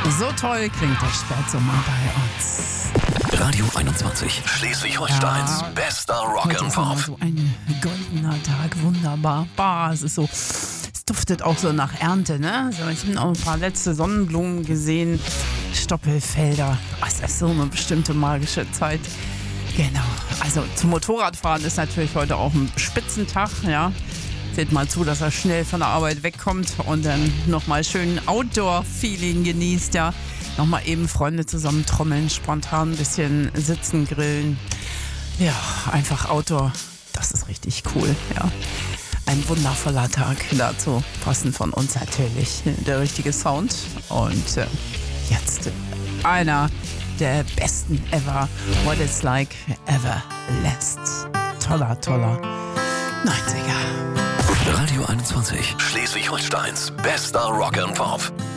So toll klingt der Spätsommer bei uns. Radio 21, Schleswig-Holsteins bester Rock Heute and ist immer Pop. so ein goldener Tag, wunderbar. Bah, es ist so, es duftet auch so nach Ernte, ne? So, ich habe auch ein paar letzte Sonnenblumen gesehen, Stoppelfelder. Es ist so eine bestimmte magische Zeit. Genau, also zum Motorradfahren ist natürlich heute auch ein Spitzentag, ja. Seht mal zu, dass er schnell von der Arbeit wegkommt und dann nochmal schön Outdoor-Feeling genießt, ja. Nochmal eben Freunde zusammen trommeln, spontan ein bisschen sitzen, grillen. Ja, einfach Outdoor, das ist richtig cool, ja. Ein wundervoller Tag dazu, passend von uns natürlich, der richtige Sound. Und jetzt einer der besten ever, What It's Like Ever Last. Toller 90er. Radio 21, Schleswig-Holsteins bester Rock and Pop.